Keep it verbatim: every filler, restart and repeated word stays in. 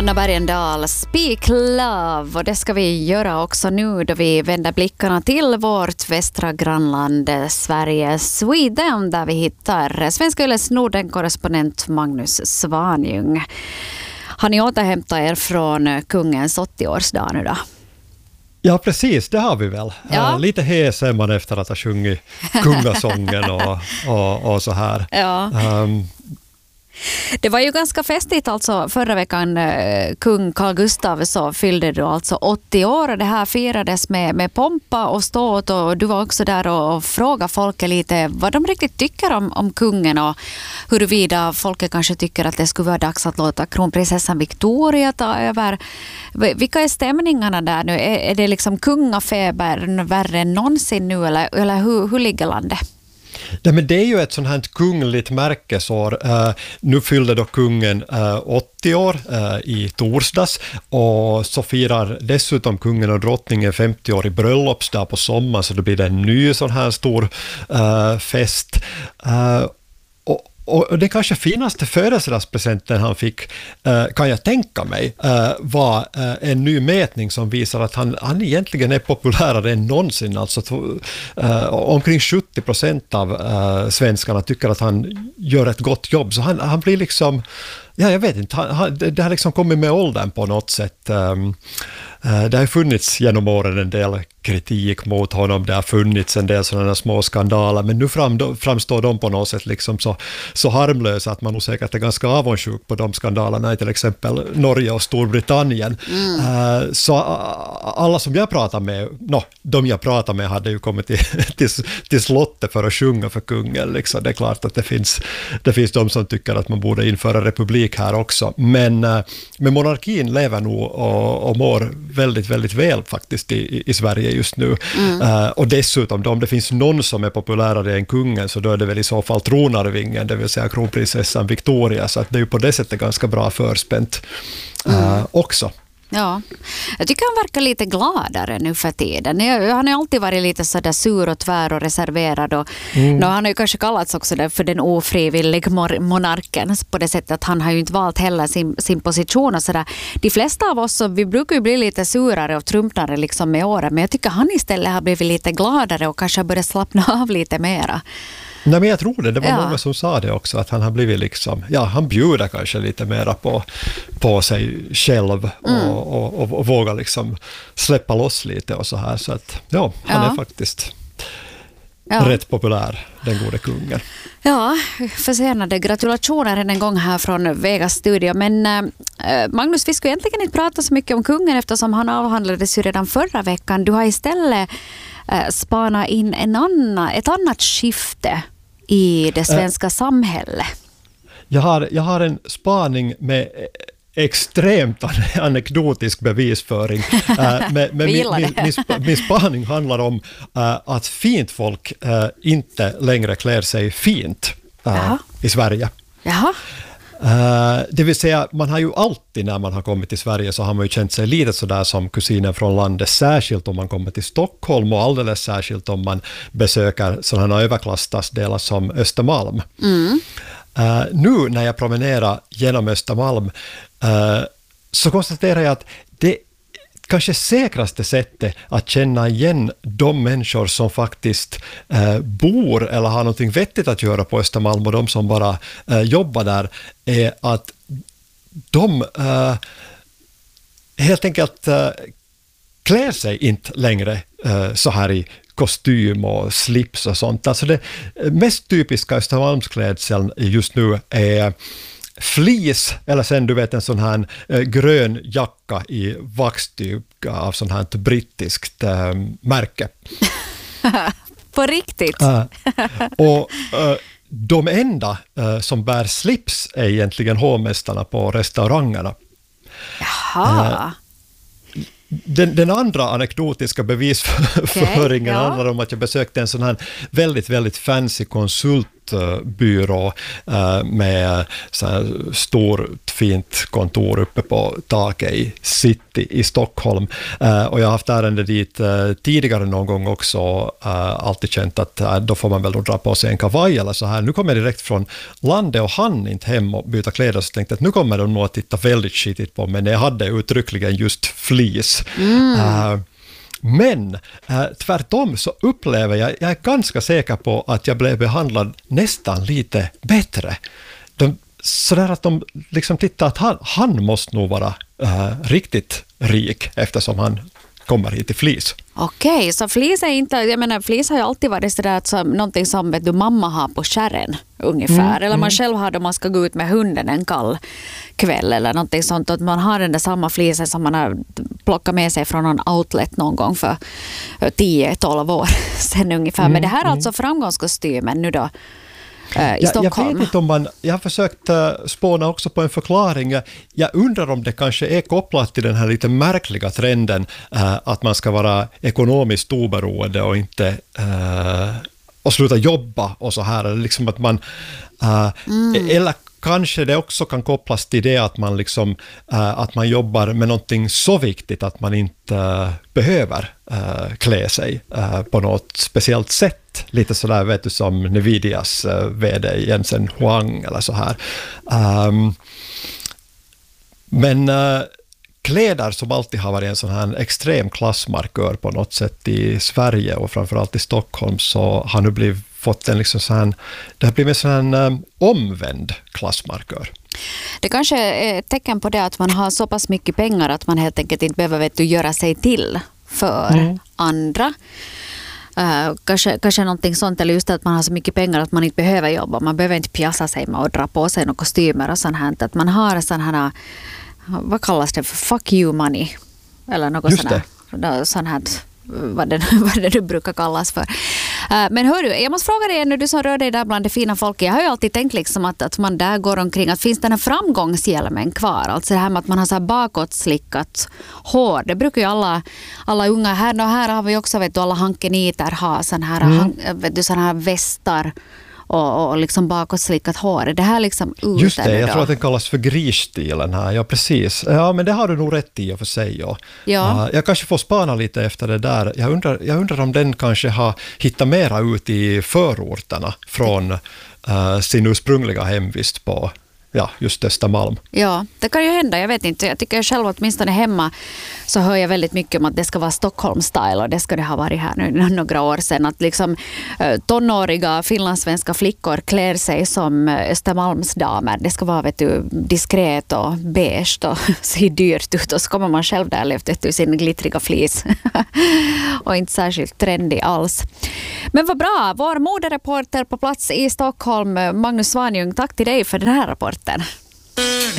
Anna Bergendahl, Speak Love, och det ska vi göra också nu då vi vänder blickarna till vårt västra grannland Sverige, Sweden, där vi hittar Svenska Yles Norden-korrespondent Magnus Svanjung. Har ni återhämtat er från kungens åttioårsdag nu då? Ja, precis, det har vi väl. Ja. Uh, lite hes är man efter att ha sjungit kungasången och, och, och så här. Ja. Um, Det var ju ganska festligt alltså förra veckan. Eh, kung Carl Gustaf så fyllde då alltså åttio år och det här firades med, med pompa och ståt, och du var också där och, och frågade folket lite vad de riktigt tycker om, om kungen och huruvida folket kanske tycker att det skulle vara dags att låta kronprinsessan Victoria ta över. Vilka är stämningarna där nu? Är, är det liksom kungafeber värre än någonsin nu, eller, eller hur, hur ligger landet? Ja, men det är ju ett sånt här kungligt märkesår. Uh, nu fyllde då kungen uh, åttio år uh, i torsdags, och så firar dessutom kungen och drottningen femtio år i bröllopsdag på sommaren, så då blir det en ny sån här stor uh, fest. Uh, Och det kanske finaste födelsedagspresenten han fick, kan jag tänka mig, var en ny mätning som visar att han, han egentligen är populärare än någonsin. Alltså omkring sjuttio procent av svenskarna tycker att han gör ett gott jobb. Så han, han blir liksom, ja, jag vet inte, han, det har liksom kommit med åldern på något sätt. Det har funnits genom åren en del kritik mot honom, det har funnits en del sådana små skandaler, men nu fram, framstår de på något sätt liksom så, så harmlösa att man nog säkert är ganska avundsjuk på de skandalerna i till exempel Norge och Storbritannien. Mm. Uh, så uh, alla som jag pratar med, no, de jag pratar med hade ju kommit till, till, till slottet för att sjunga för kungen. Liksom. Det är klart att det finns, det finns de som tycker att man borde införa republik här också, men, uh, men monarkin lever nog och, och mår väldigt, väldigt väl faktiskt i, i Sverige just nu. Mm. Uh, och dessutom, om det finns någon som är populärare än kungen, så då är det väl i så fall tronarvingen, det vill säga kronprinsessan Victoria, så att det är ju på det sättet ganska bra förspänt uh, mm. också. Ja, jag tycker han verkar lite gladare nu för tiden. Han har alltid varit lite så där sur och tvär och reserverad. Och, mm. no, han har ju kanske kallats också där för den ofrivillig monarken på det sättet att han har ju inte valt heller sin, sin position. Och så där. De flesta av oss, så vi brukar ju bli lite surare och trumpnare liksom med åren, men jag tycker han istället har blivit lite gladare och kanske börjat slappna av lite mera. Nej, men jag tror det. Det var ja. många som sa det också, att han har blivit liksom, ja, han bjuder kanske lite mera på, på sig själv och, mm. och, och, och vågar liksom släppa loss lite och så här. Så att, ja, han ja. är faktiskt ja. rätt populär, den gode kungen. Ja, försenade gratulationer en gång här från Vegas studio. Men äh, Magnus, vi skulle egentligen inte prata så mycket om kungen eftersom han avhandlades ju redan förra veckan. Du har istället äh, spanat in en annan, ett annat skifte i det svenska äh, samhället. Jag har, jag har en spaning med extremt anekdotisk bevisföring. uh, men, men min, min, min, min spaning handlar om uh, att fint folk uh, inte längre klär sig fint uh, i Sverige. Jaha. Uh, det vill säga, man har ju alltid när man har kommit till Sverige så har man ju känt sig lite sådär som kusinen från landet, särskilt om man kommer till Stockholm och alldeles särskilt om man besöker sådana överklassstadsdelar som Östermalm. Mm. Uh, nu när jag promenerar genom Östermalm uh, så konstaterar jag att det kanske säkraste sättet att känna igen de människor som faktiskt uh, bor eller har någonting vettigt att göra på Östermalm och de som bara uh, jobbar där är att de uh, helt enkelt uh, klär sig inte längre uh, så här i kostym och slips och sånt. Alltså det mest typiska Östermalmsklädseln just nu är flis, eller sen du vet en sån här äh, grön jacka i vaxtyg av sån här brittiskt äh, märke. På riktigt? Äh, och äh, de enda äh, som bär slips är egentligen hovmästarna på restaurangerna. Jaha. Äh, Den, den andra anekdotiska bevisföringen okay, ja. handlar om att jag besökte en sån här väldigt, väldigt fancy konsult konsultbyrå uh, med så här stort fint kontor uppe på taket i city i Stockholm. Uh, och jag har haft ärende dit uh, tidigare någon gång också, uh, alltid känt att uh, då får man väl då dra på sig en kavaj eller så här. Nu kommer jag direkt från landet och han inte hem och byta kläder, så tänkte att nu kommer de nog att titta väldigt skitigt på, men jag hade uttryckligen just flis. Mm. Uh, Men äh, tvärtom så upplever jag, jag är ganska säker på att jag blev behandlad nästan lite bättre. De, sådär att de liksom tittar att han, han måste nog vara äh, riktigt rik eftersom han kommer hit i flis. Okej, så flis är inte, jag menar flis har ju alltid varit sådär som någonting som vet du, mamma har på skärren ungefär, mm, eller man mm. själv har då man ska gå ut med hunden en kall kväll eller någonting sånt, att man har den där samma flisen som man har plockat med sig från någon outlet någon gång för tio tolv år sedan ungefär, mm, men det här är mm. alltså framgångskostymen nu då i Stockholm. Jag, jag vet inte om man, jag har försökt uh, spåna också på en förklaring. Jag, jag undrar om det kanske är kopplat till den här lite märkliga trenden uh, att man ska vara ekonomiskt oberoende och inte uh, och sluta jobba och så här. Liksom att man, uh, mm. eller kanske det också kan kopplas till det att man, liksom, uh, att man jobbar med någonting så viktigt att man inte uh, behöver uh, klä sig uh, på något speciellt sätt. Lite sådär vet du som Nvidias uh, vd Jensen Huang eller så här. Um, men uh, kläder som alltid har varit en sån här extrem klassmarkör på något sätt i Sverige och framförallt i Stockholm, så har nu blivit fått en liksom sån här, det har blivit en sån här um, omvänd klassmarkör. Det kanske är ett tecken på det att man har så pass mycket pengar att man helt enkelt inte behöver vet du, göra sig till för mm. andra. Uh, kanske, kanske någonting sånt, eller just att man har så mycket pengar att man inte behöver jobba. Man behöver inte pjassa sig med att dra på sig några kostymer och sånt här. Att man har sån här, vad kallas det för, fuck you money eller något sånt här, sån här vad det, vad det du brukar kallas för. Uh, men hör du, jag måste fråga dig nu, du som rör dig där bland det fina folket. Jag har ju alltid tänkt liksom att, att man där går omkring, att finns den här framgångshjälmen kvar? Alltså det här med att man har så här bakåtslickat hår. Det brukar ju alla, alla unga här, och här har vi också, vet du, alla hankeniter har sån här, mm. han, vet du, sån här västar och, och liksom bakåtslickat hår. Det här liksom ut. Just det, jag då? tror att den kallas för grisstilen här. Ja, precis. Ja, men det har du nog rätt i och för sig. Ja. Ja. Uh, jag kanske får spana lite efter det där. Jag undrar, jag undrar om den kanske har hittat mera ut i förorterna från uh, sin ursprungliga hemvist på ja, just Östermalm. Ja, det kan ju hända. Jag vet inte. Jag tycker själv att åtminstone hemma så hör jag väldigt mycket om att det ska vara Stockholm-style, och det ska det ha varit här nu några år sedan. Att liksom tonåriga finlandssvenska flickor klär sig som Östermalmsdamer. Det ska vara vet du, diskret och beige och se dyrt ut, och så kommer man själv där levt i sin glittriga flis och inte särskilt trendig alls. Men vad bra, vår modereporter på plats i Stockholm, Magnus Svanjung, tack till dig för den här rapporten.